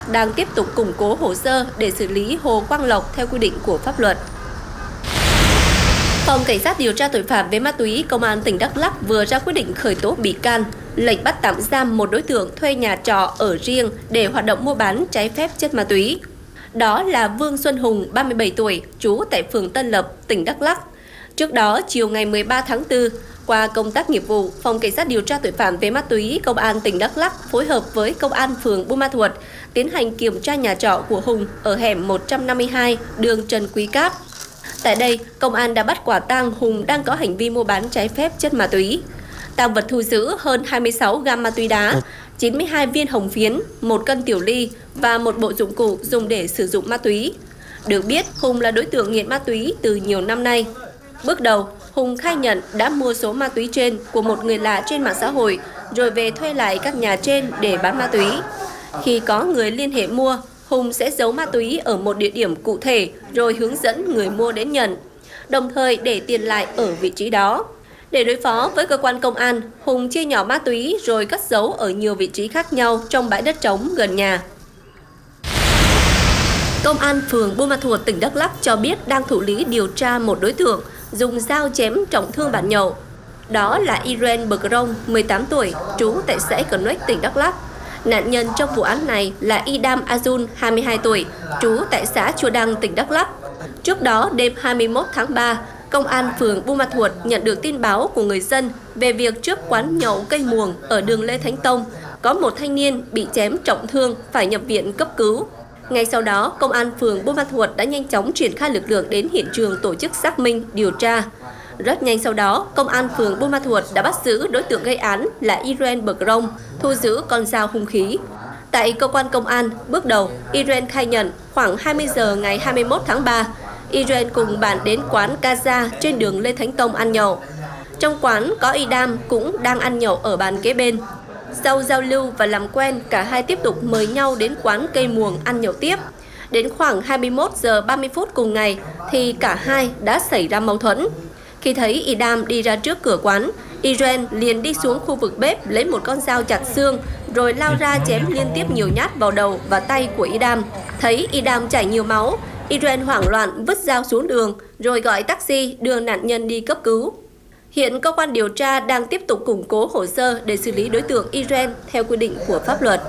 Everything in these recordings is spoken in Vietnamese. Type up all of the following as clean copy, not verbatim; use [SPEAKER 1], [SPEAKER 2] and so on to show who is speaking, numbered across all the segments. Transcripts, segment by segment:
[SPEAKER 1] đang tiếp tục củng cố hồ sơ để xử lý Hồ Quang Lộc theo quy định của pháp luật. Phòng Cảnh sát điều tra tội phạm về ma túy Công an tỉnh Đắk Lắk vừa ra quyết định khởi tố bị can, lệnh bắt tạm giam một đối tượng thuê nhà trọ ở riêng để hoạt động mua bán trái phép chất ma túy. Đó là Vương Xuân Hùng, 37 tuổi, trú tại phường Tân Lập, tỉnh Đắk Lắk. Trước đó, chiều ngày 13 tháng 4, qua công tác nghiệp vụ, Phòng Cảnh sát điều tra tội phạm về ma túy Công an tỉnh Đắk Lắk phối hợp với Công an phường Buôn Ma Thuột tiến hành kiểm tra nhà trọ của Hùng ở hẻm 152 đường Trần Quý Cáp. Tại đây, công an đã bắt quả tang Hùng đang có hành vi mua bán trái phép chất ma túy. Tang vật thu giữ hơn 26 gam ma túy đá, 92 viên hồng phiến, 1 cân tiểu ly và một bộ dụng cụ dùng để sử dụng ma túy. Được biết, Hùng là đối tượng nghiện ma túy từ nhiều năm nay. Bước đầu, Hùng khai nhận đã mua số ma túy trên của một người lạ trên mạng xã hội rồi về thuê lại các nhà trên để bán ma túy. Khi có người liên hệ mua, Hùng sẽ giấu ma túy ở một địa điểm cụ thể rồi hướng dẫn người mua đến nhận, đồng thời để tiền lại ở vị trí đó. Để đối phó với cơ quan công an, Hùng chia nhỏ ma túy rồi cất giấu ở nhiều vị trí khác nhau trong bãi đất trống gần nhà. Công an phường Buôn Ma Thuột, tỉnh Đắk Lắk cho biết đang thụ lý điều tra một đối tượng dùng dao chém trọng thương bạn nhậu. Đó là Irene Bờ Crong, 18 tuổi, trú tại xã Connect, tỉnh Đắk Lắk. Nạn nhân trong vụ án này là Idam Azun, 22 tuổi, trú tại xã Chùa Đăng, tỉnh Đắk Lắk. Trước đó, đêm 21 tháng 3, Công an phường Buôn Ma Thuột nhận được tin báo của người dân về việc trước quán nhậu Cây Muồng ở đường Lê Thánh Tông có một thanh niên bị chém trọng thương phải nhập viện cấp cứu. Ngay sau đó, Công an phường Buôn Ma Thuột đã nhanh chóng triển khai lực lượng đến hiện trường tổ chức xác minh, điều tra. Rất nhanh sau đó, Công an phường Buôn Ma Thuột đã bắt giữ đối tượng gây án là Irene Bờ Crong, thu giữ con dao hung khí. Tại cơ quan công an, bước đầu, Irene khai nhận khoảng 20 giờ ngày 21 tháng 3, Irene cùng bạn đến quán Kaza trên đường Lê Thánh Tông ăn nhậu. Trong quán có Idam cũng đang ăn nhậu ở bàn kế bên. Sau giao lưu và làm quen, cả hai tiếp tục mời nhau đến quán Cây Muồng ăn nhậu tiếp. Đến khoảng 21 giờ 30 phút cùng ngày thì cả hai đã xảy ra mâu thuẫn. Khi thấy Idam đi ra trước cửa quán, Irene liền đi xuống khu vực bếp lấy một con dao chặt xương rồi lao ra chém liên tiếp nhiều nhát vào đầu và tay của Idam. Thấy Idam chảy nhiều máu, Irene hoảng loạn vứt dao xuống đường rồi gọi taxi đưa nạn nhân đi cấp cứu. Hiện cơ quan điều tra đang tiếp tục củng cố hồ sơ để xử lý đối tượng Irene theo quy định của pháp luật.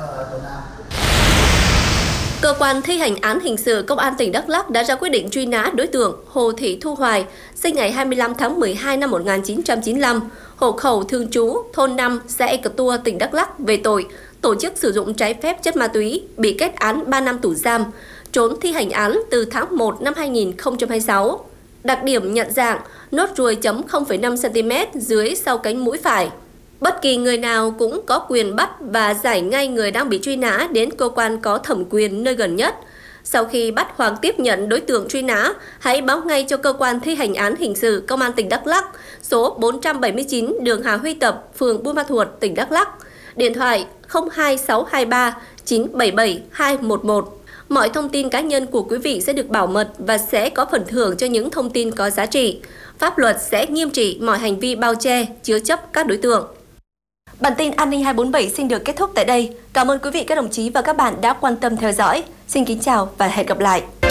[SPEAKER 1] Cơ quan thi hành án hình sự Công an tỉnh Đắk Lắk đã ra quyết định truy nã đối tượng Hồ Thị Thu Hoài, sinh ngày 25 tháng 12 năm 1995, hộ khẩu thường trú thôn 5, xã Ea Tua, tỉnh Đắk Lắk về tội tổ chức sử dụng trái phép chất ma túy, bị kết án 3 năm tù giam, trốn thi hành án từ tháng 1 năm 2026. Đặc điểm nhận dạng, nốt ruồi chấm 0,5 cm dưới sau cánh mũi phải. Bất kỳ người nào cũng có quyền bắt và giải ngay người đang bị truy nã đến cơ quan có thẩm quyền nơi gần nhất. Sau khi bắt hoặc tiếp nhận đối tượng truy nã, hãy báo ngay cho cơ quan thi hành án hình sự Công an tỉnh Đắk Lắk, số 479 đường Hà Huy Tập, phường Buôn Ma Thuột, tỉnh Đắk Lắk, điện thoại 02623 977 211. Mọi thông tin cá nhân của quý vị sẽ được bảo mật và sẽ có phần thưởng cho những thông tin có giá trị. Pháp luật sẽ nghiêm trị mọi hành vi bao che, chứa chấp các đối tượng. Bản tin An ninh 247 xin được kết thúc tại đây. Cảm ơn quý vị, các đồng chí và các bạn đã quan tâm theo dõi. Xin kính chào và hẹn gặp lại.